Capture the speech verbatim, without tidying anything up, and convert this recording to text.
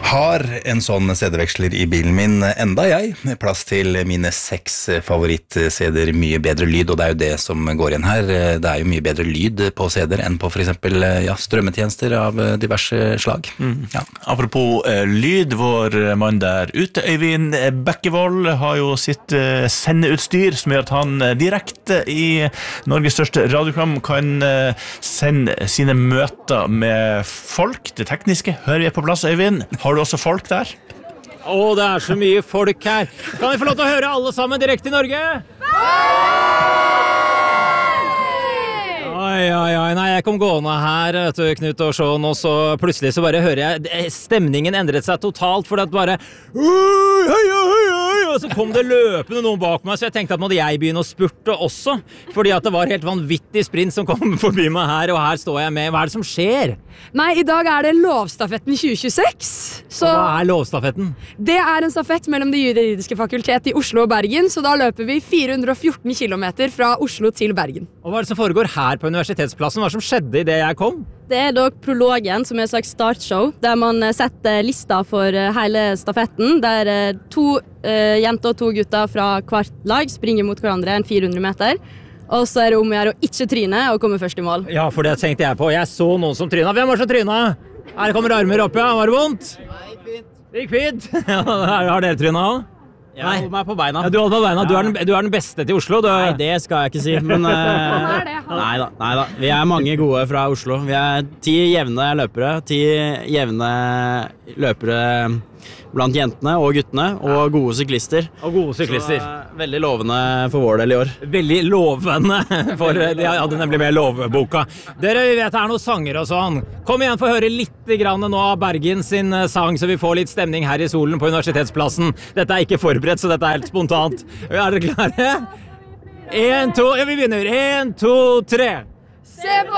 Har en sånn C D-veksler i bilen min enda jeg. Plass til mine seks favoritt-C D-er, mye bedre lyd, og det er jo det som går igjen her. Det er jo mye bedre lyd på C D-er enn på for eksempel ja, strømmetjenester av diverse slag. Mm. Ja. Apropos eh, lyd, vår mann der ute, Øyvind Bekkevold, har jo sitt eh, sendeutstyr som gjør at han eh, direkte i Norges største radioprogram kan eh, sende sine møter med folk. Det tekniske hører vi på plass, Øyvind. Har du også folk der? Åh, det er så mye folk her. Kan vi få lov til å høre alle sammen direkte i Norge? Oi, oi, oi, nei, jeg kom gående her, vet du, Knut og Sean, og så plutselig så bare hører jeg, stemningen endret seg totalt, for det bare, hei, hei, hei, og så kom det løpende noen bak meg, så jeg tenkte at måtte jeg begynne å spurte også, fordi at det var helt vanvittig sprint som kom forbi meg her, og her står jeg med. Hva er det som skjer? Nei, i dag er det lovstafetten tjue tjueseks. Så hva er lovstafetten? Det er en stafett mellom det juridiske fakultet i Oslo og Bergen, så da løper vi fire hundre og fjorten kilometer fra Oslo til Bergen. Og hva er det som foregår her på universitetsplassen? Hva er det som skjedde i det jeg kom? Det er da prologen, som er et slags startshow, der man setter lista for hele stafetten, der to uh, jenter og to gutter fra hvert lag springer mot hverandre en fire hundre meter. Og så er det om å gjøre å ikke tryne og komme først i mål. Ja, for det tenkte jeg på. Jeg så noen som tryna. Hvem var som tryna? Her kommer armer opp, ja. Var det vondt? Nei, det gikk fint. Det gikk fint? Har dere tryna også? Jeg holder meg på beina. Ja, du holder på beina. Du er, den, du er den beste til Oslo. Du... Nei, det skal jeg ikke si, men... Uh, han er det, han. Nei da, nei da. Vi er mange gode fra Oslo. Vi er ti jevne løpere, ti jevne løpere blant jentene og guttene, og gode syklister. Og gode syklister. Så, uh, veldig lovende for vår del i år. Veldig lovende, for de hadde nemlig med lovboka. Dere, vi vet det er noen sanger og sånn. Kom igjen, få høre litt grann nå av Bergen sin sang, så vi får litt stemning her i solen på universitetsplassen. Dette er ikke forberedt, så dette er helt spontant. Er dere klare? En, to, ja, vi begynner. En, to, tre. Se på